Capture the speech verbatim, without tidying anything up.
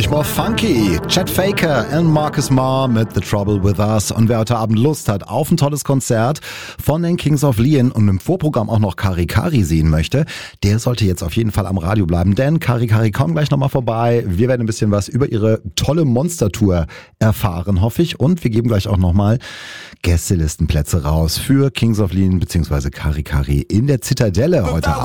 Nicht more funky. Chet Faker und Marcus Marr mit The Trouble With Us. Und wer heute Abend Lust hat auf ein tolles Konzert von den Kings of Leon und im Vorprogramm auch noch Kari Kari sehen möchte, der sollte jetzt auf jeden Fall am Radio bleiben, denn Kari Kari kommen gleich nochmal vorbei. Wir werden ein bisschen was über ihre tolle Monster-Tour erfahren, hoffe ich. Und wir geben gleich auch nochmal Gästelistenplätze raus für Kings of Leon bzw. Kari Kari in der Zitadelle heute Abend.